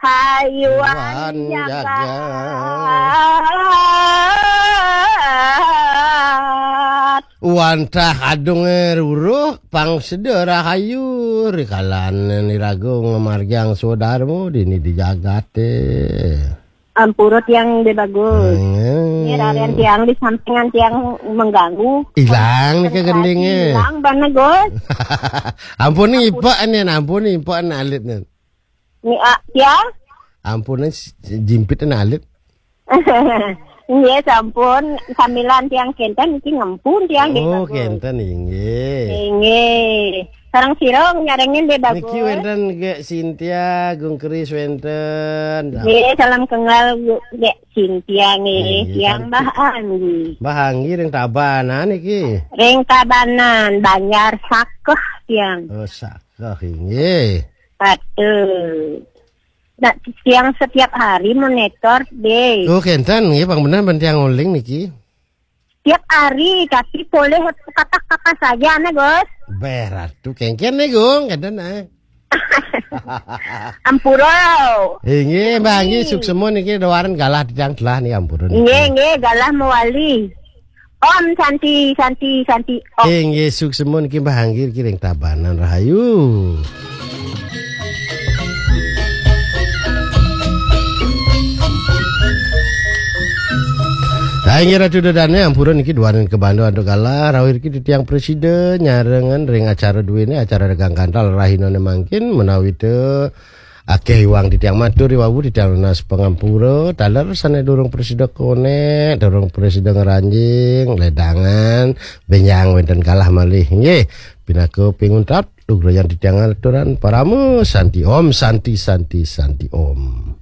hayuan jagat. Wantah adung ruruh pang sedera hayu rikalan niragung margang saudarmu dini dijagat Ampurut yang bagus. Ini rarian tiang di sampingan tiang mengganggu. Hilang nih kegendingnya. Hilang banget Gus. Ampun ipa nih, ampun ipa nalit nih. Nih tiang? Ampun jimpit nalit. Iya sampun samilan tiang kenten iki ngempun tiang oh kenten inggih sareng sirong nyarengin de bagus niki wenten ge Cynthia Gungkris wenten nggih salam kenal ge Cynthia nggih tiang Mbah Anggi ring Tabanan iki ring Tabanan Banjar Sakeh tiang oh Sakeh inggih patuh. Nah, tiang setiap hari monitor deh. Oh, kenten nggih, Bang bener ben tiang nguling niki. Setiap hari, tapi boleh kata-kata saja nih, Gus. Berat tuh kengken nih, Gung, kenten Ampuro. Nggih, Mbak Anggi suksemo niki doaran galah tiang telah nih ampuro. Nggih, galah mewali. Om Santi. Om. Nggih, suksemo niki Mbah Anggi iki ring Tabanan rahayu. Aing ratu dadane ampuran iki duanen ke Bandung ando galah rawir iki tiang presiden nyarengan ring acara duwene acara dagang kantal rahinone mangkin menawi teu akeh uang di tiang matur wawu di tiang nas pengampura taler sane durung presiden kone durung presiden ngeranjing ledangan benyang wenten kalah malih nggih pinako pinguntap lugrayan di tiang aturan paramu santi om.